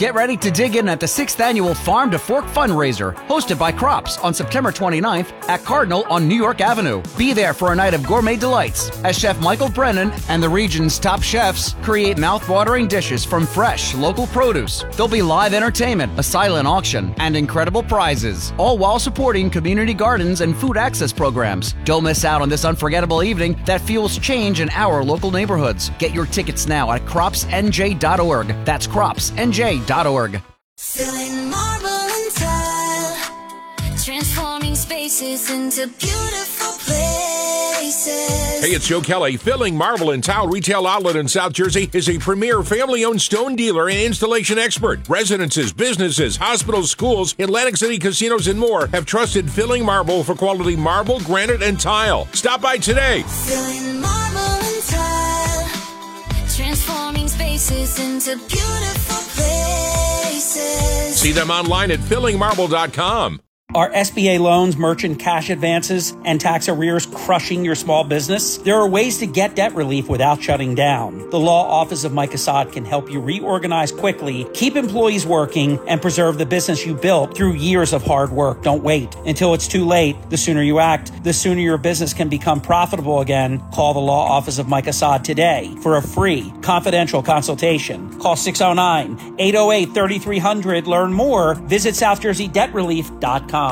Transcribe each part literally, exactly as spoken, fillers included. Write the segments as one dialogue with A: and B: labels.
A: Get ready to dig in at the sixth Annual Farm to Fork Fundraiser, hosted by Crops on September twenty-ninth at Cardinal on New York Avenue. Be there for a night of gourmet delights as Chef Michael Brennan and the region's top chefs create mouth-watering dishes from fresh, local produce. There'll be live entertainment, a silent auction, and incredible prizes, all while supporting community gardens and food access programs. Don't miss out on this unforgettable evening that fuels change in our local neighborhoods. Get your tickets now at crops n j dot org. That's crops n j dot org.
B: Filling marble and tile, transforming spaces into beautiful places.
C: Hey, it's Joe Kelly. Filling Marble and Tile Retail Outlet in South Jersey is a premier family-owned stone dealer and installation expert. Residences, businesses, hospitals, schools, Atlantic City casinos, and more have trusted Filling Marble for quality marble, granite, and tile. Stop by today.
B: Filling marble and tile, transforming spaces into beautiful places.
C: See them online at filling marble dot com.
D: Are S B A loans, merchant cash advances, and tax arrears crushing your small business? There are ways to get debt relief without shutting down. The law office of Mike Assad can help you reorganize quickly, keep employees working, and preserve the business you built through years of hard work. Don't wait until it's too late. The sooner you act, the sooner your business can become profitable again. Call the law office of Mike Assad today for a free, confidential consultation. Call six oh nine, eight oh eight, three three hundred. Learn more. Visit south jersey debt relief dot com.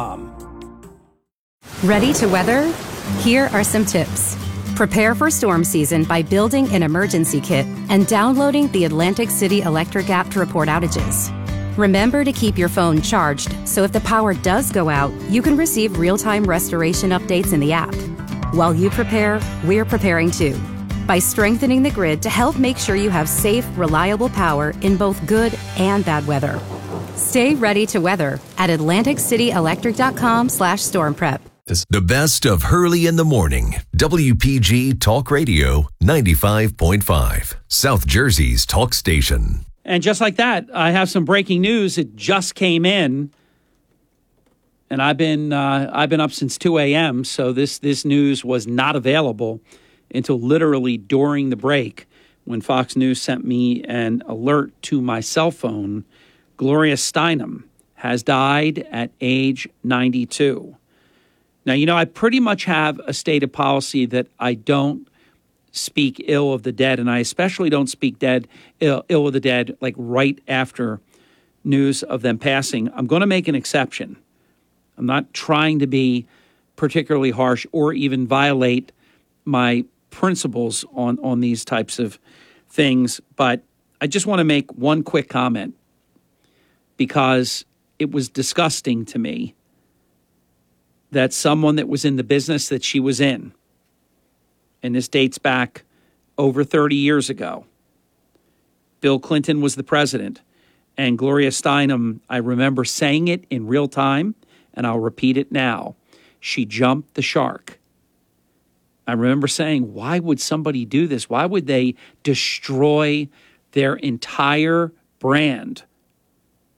E: Ready to weather? Here are some tips. Prepare for storm season by building an emergency kit and downloading the Atlantic City Electric app to report outages. Remember to keep your phone charged, so if the power does go out, you can receive real-time restoration updates in the app. While you prepare, we're preparing too, by strengthening the grid to help make sure you have safe, reliable power in both good and bad weather. Stay ready to weather at atlantic city electric dot com slash storm prep.
F: The best of Hurley in the Morning. W P G Talk Radio ninety-five point five. South Jersey's talk station.
D: And just like that, I have some breaking news. It just came in. And I've been uh, I've been up since two a.m., so this, this news was not available until literally during the break when Fox News sent me an alert to my cell phone. Gloria Steinem has died at age ninety-two. Now, you know, I pretty much have a stated policy that I don't speak ill of the dead, and I especially don't speak dead ill, ill of the dead like right after news of them passing. I'm going to make an exception. I'm not trying to be particularly harsh or even violate my principles on, on these types of things, but I just want to make one quick comment, because it was disgusting to me that someone that was in the business that she was in, and this dates back over thirty years ago. Bill Clinton was the president, and Gloria Steinem, I remember saying it in real time, and I'll repeat it now. She jumped the shark. I remember saying, why would somebody do this? Why would they destroy their entire brand